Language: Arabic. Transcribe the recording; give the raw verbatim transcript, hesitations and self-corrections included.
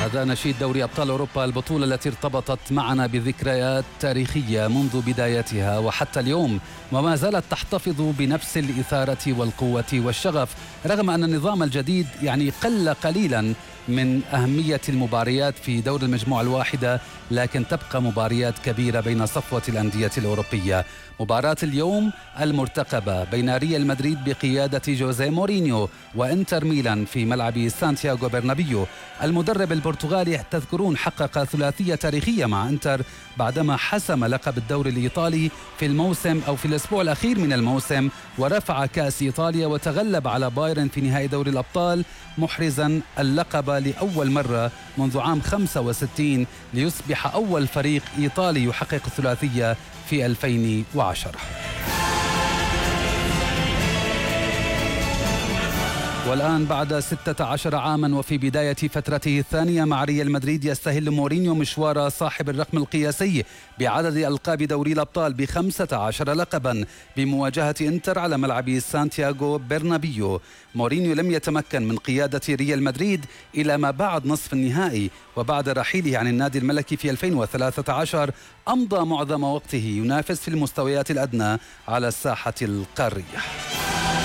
هذا نشيد دوري أبطال أوروبا، البطولة التي ارتبطت معنا بذكريات تاريخية منذ بدايتها وحتى اليوم، وما زالت تحتفظ بنفس الإثارة والقوة والشغف، رغم أن النظام الجديد يعني قل قليلا من أهمية المباريات في دور المجموعة الواحدة، لكن تبقى مباريات كبيرة بين صفوة الأندية الأوروبية. مباراة اليوم المرتقبة بين ريال مدريد بقيادة جوزيه مورينيو وإنتر ميلان في ملعب سانتياغو برنابيو. المدرب البرتغالي تذكرون حقق ثلاثية تاريخية مع إنتر بعدما حسم لقب الدوري الإيطالي في الموسم أو في الأسبوع الأخير من الموسم، ورفع كأس إيطاليا وتغلب على بايرن في نهائي دوري الأبطال، محرزا اللقب لأول مرة منذ عام خمسة وستين، ليصبح أول فريق إيطالي يحقق الثلاثية في ألفين وعشرة. والآن بعد ستة عشر عاما وفي بداية فترته الثانية مع ريال مدريد، يستهل مورينيو مشوار صاحب الرقم القياسي بعدد ألقاب دوري الأبطال بخمسة عشر لقبا بمواجهة إنتر على ملعب سانتياغو برنابيو. مورينيو لم يتمكن من قيادة ريال مدريد إلى ما بعد نصف النهائي، وبعد رحيله عن النادي الملكي في ألفين وثلاثة عشر أمضى معظم وقته ينافس في المستويات الأدنى على الساحة القارية.